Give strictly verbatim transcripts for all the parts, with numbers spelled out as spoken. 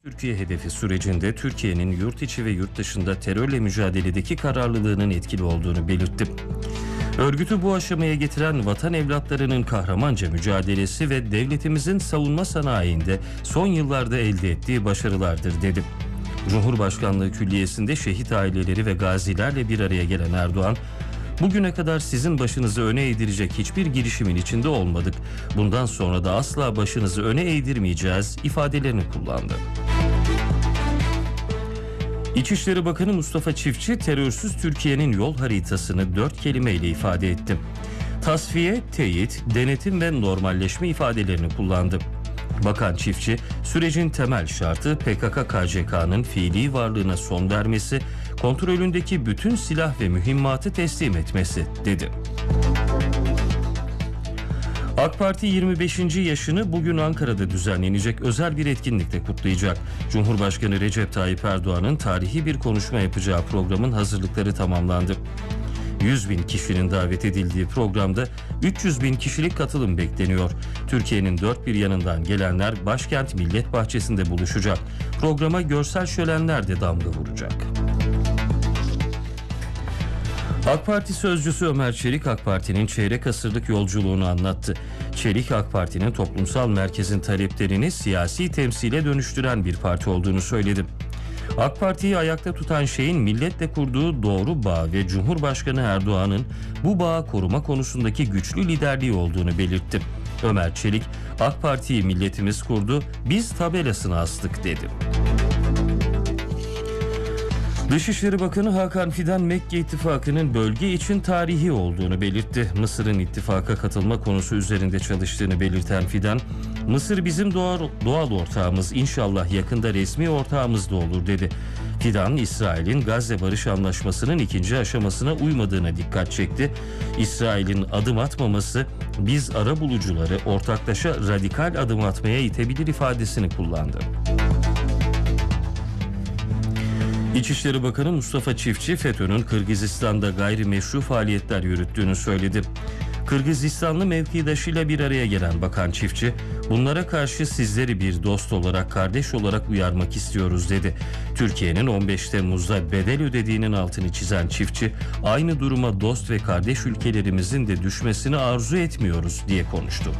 Türkiye hedefi sürecinde Türkiye'nin yurt içi ve yurt dışında terörle mücadeledeki kararlılığının etkili olduğunu belirtti. Örgütü bu aşamaya getiren vatan evlatlarının kahramanca mücadelesi ve devletimizin savunma sanayinde son yıllarda elde ettiği başarılardır dedi. Cumhurbaşkanlığı Külliyesi'nde şehit aileleri ve gazilerle bir araya gelen Erdoğan, "Bugüne kadar sizin başınızı öne eğdirecek hiçbir girişimin içinde olmadık. Bundan sonra da asla başınızı öne eğdirmeyeceğiz" ifadelerini kullandı. İçişleri Bakanı Mustafa Çiftçi, terörsüz Türkiye'nin yol haritasını dört kelimeyle ifade etti. Tasfiye, teyit, denetim ve normalleşme ifadelerini kullandı. Bakan Çiftçi, sürecin temel şartı P K K K C K'nın fiili varlığına son vermesi, kontrolündeki bütün silah ve mühimmatı teslim etmesi dedi. AK Parti yirmi beşinci yaşını bugün Ankara'da düzenlenecek özel bir etkinlikte kutlayacak. Cumhurbaşkanı Recep Tayyip Erdoğan'ın tarihi bir konuşma yapacağı programın hazırlıkları tamamlandı. yüz bin kişinin davet edildiği programda üç yüz bin kişilik katılım bekleniyor. Türkiye'nin dört bir yanından gelenler başkent Millet Bahçesi'nde buluşacak. Programa görsel şölenler de damga vuracak. AK Parti sözcüsü Ömer Çelik, AK Parti'nin çeyrek asırlık yolculuğunu anlattı. Çelik, AK Parti'nin toplumsal merkezin taleplerini siyasi temsile dönüştüren bir parti olduğunu söyledi. AK Parti'yi ayakta tutan şeyin milletle kurduğu doğru bağ ve Cumhurbaşkanı Erdoğan'ın bu bağı koruma konusundaki güçlü liderliği olduğunu belirtti. Ömer Çelik, AK Parti'yi milletimiz kurdu, biz tabelasını astık dedi. Dışişleri Bakanı Hakan Fidan, Mekke İttifakı'nın bölge için tarihi olduğunu belirtti. Mısır'ın ittifaka katılma konusu üzerinde çalıştığını belirten Fidan, "Mısır bizim doğal, doğal ortağımız, inşallah yakında resmi ortağımız da olur" dedi. Fidan, İsrail'in Gazze Barış Anlaşması'nın ikinci aşamasına uymadığına dikkat çekti. İsrail'in adım atmaması, biz arabulucuları ortaklaşa radikal adım atmaya itebilir ifadesini kullandı. İçişleri Bakanı Mustafa Çiftçi, FETÖ'nün Kırgızistan'da gayrimeşru faaliyetler yürüttüğünü söyledi. Kırgızistanlı mevkidaşıyla bir araya gelen Bakan Çiftçi, "Bunlara karşı sizleri bir dost olarak, kardeş olarak uyarmak istiyoruz" dedi. Türkiye'nin on beş Temmuz'da bedel ödediğinin altını çizen Çiftçi, "Aynı duruma dost ve kardeş ülkelerimizin de düşmesini arzu etmiyoruz" diye konuştu.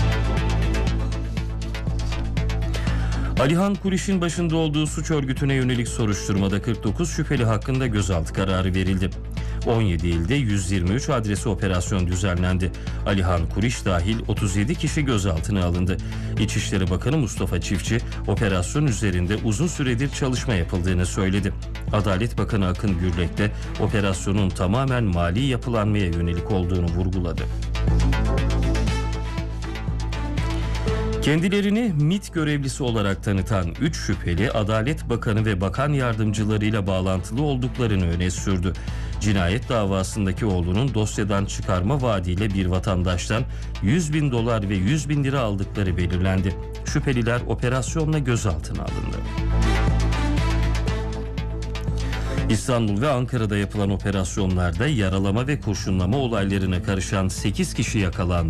Alihan Kuriş'in başında olduğu suç örgütüne yönelik soruşturmada kırk dokuz şüpheli hakkında gözaltı kararı verildi. on yedi ilde yüz yirmi üç adresi operasyon düzenlendi. Alihan Kuriş dahil otuz yedi kişi gözaltına alındı. İçişleri Bakanı Mustafa Çiftçi, operasyon üzerinde uzun süredir çalışma yapıldığını söyledi. Adalet Bakanı Akın Gürlek de operasyonun tamamen mali yapılanmaya yönelik olduğunu vurguladı. Kendilerini MİT görevlisi olarak tanıtan üç şüpheli, Adalet Bakanı ve bakan yardımcılarıyla bağlantılı olduklarını öne sürdü. Cinayet davasındaki oğlunun dosyadan çıkarma vaadiyle bir vatandaştan yüz bin dolar ve yüz bin lira aldıkları belirlendi. Şüpheliler operasyonla gözaltına alındı. İstanbul ve Ankara'da yapılan operasyonlarda yaralama ve kurşunlama olaylarına karışan sekiz kişi yakalandı.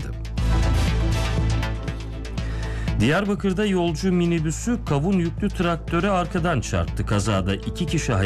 Diyarbakır'da yolcu minibüsü kavun yüklü traktöre arkadan çarptı. Kazada iki kişi